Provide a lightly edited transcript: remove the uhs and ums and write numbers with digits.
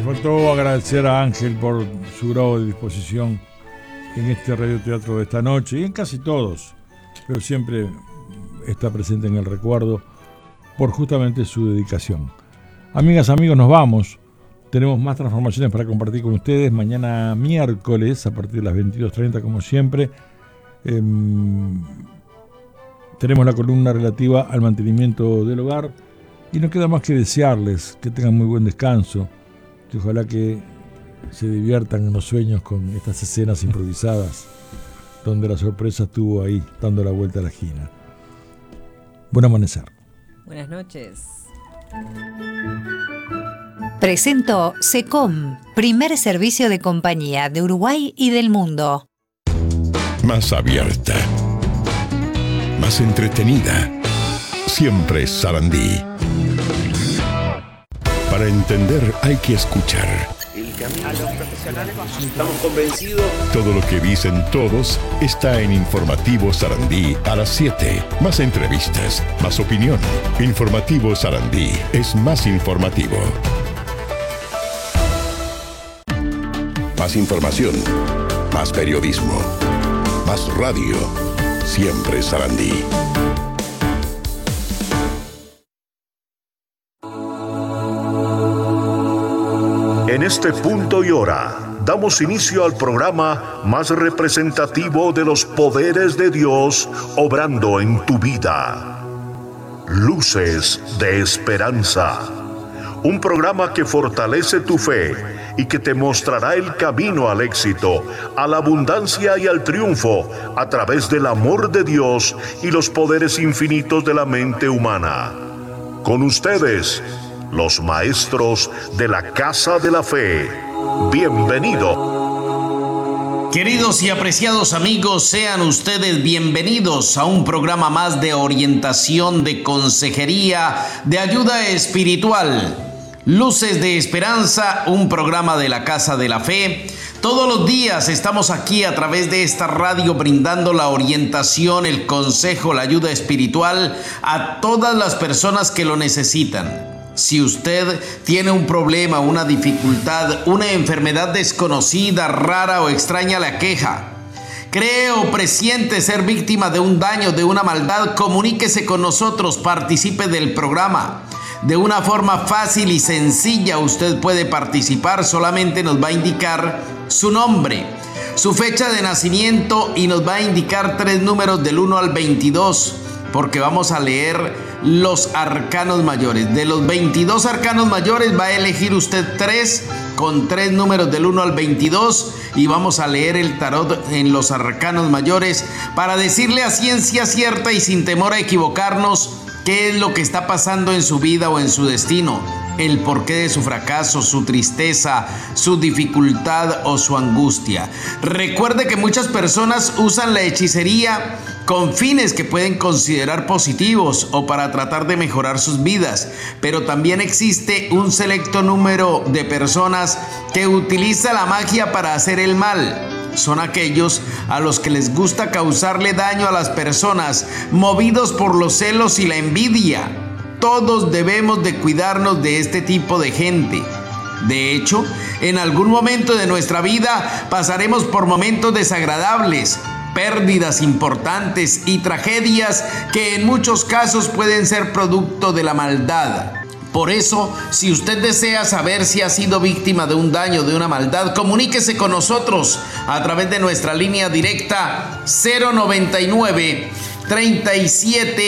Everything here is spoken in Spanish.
faltó agradecer a Ángel por su grado de disposición en este radioteatro de esta noche y en casi todos, pero siempre está presente en el recuerdo por justamente su dedicación. Amigas, amigos, nos vamos. Tenemos más transformaciones para compartir con ustedes. Mañana miércoles, a partir de las 22:30, como siempre, tenemos la columna relativa al mantenimiento del hogar. Y no queda más que desearles que tengan muy buen descanso, que ojalá que se diviertan en los sueños con estas escenas improvisadas, donde la sorpresa estuvo ahí, dando la vuelta a la esquina. Buen amanecer. Buenas noches. Presento SECOM, primer servicio de compañía de Uruguay y del mundo. Más abierta, más entretenida, siempre Sarandí. Para entender hay que escuchar. El camino a los profesionales estamos convencidos. Todo lo que dicen todos está en Informativo Sarandí a las 7. Más entrevistas, más opinión. Informativo Sarandí es más informativo. Más información, más periodismo, más radio. Siempre Sarandí. En este punto y hora, damos inicio al programa más representativo de los poderes de Dios obrando en tu vida. Luces de Esperanza. Un programa que fortalece tu fe y que te mostrará el camino al éxito, a la abundancia y al triunfo a través del amor de Dios y los poderes infinitos de la mente humana. Con ustedes, los maestros de la Casa de la Fe. Bienvenido. Queridos y apreciados amigos, sean ustedes bienvenidos a un programa más de orientación, de consejería, de ayuda espiritual. Luces de Esperanza, un programa de la Casa de la Fe. Todos los días estamos aquí a través de esta radio brindando la orientación, el consejo, la ayuda espiritual a todas las personas que lo necesitan. Si usted tiene un problema, una dificultad, una enfermedad desconocida, rara o extraña la queja, cree o presiente ser víctima de un daño, de una maldad, comuníquese con nosotros, participe del programa. De una forma fácil y sencilla usted puede participar, solamente nos va a indicar su nombre, su fecha de nacimiento y nos va a indicar 3 números del 1 al 22, porque vamos a leer los arcanos mayores. De los 22 arcanos mayores va a elegir usted 3 con 3 números del 1 al 22 y vamos a leer el tarot en los arcanos mayores para decirle a ciencia cierta y sin temor a equivocarnos qué es lo que está pasando en su vida o en su destino, el porqué de su fracaso, su tristeza, su dificultad o su angustia. Recuerde que muchas personas usan la hechicería con fines que pueden considerar positivos o para tratar de mejorar sus vidas, pero también existe un selecto número de personas que utiliza la magia para hacer el mal. Son aquellos a los que les gusta causarle daño a las personas, movidos por los celos y la envidia. Todos debemos de cuidarnos de este tipo de gente. De hecho, en algún momento de nuestra vida pasaremos por momentos desagradables, pérdidas importantes y tragedias que en muchos casos pueden ser producto de la maldad. Por eso, si usted desea saber si ha sido víctima de un daño, de una maldad, comuníquese con nosotros a través de nuestra línea directa 099 37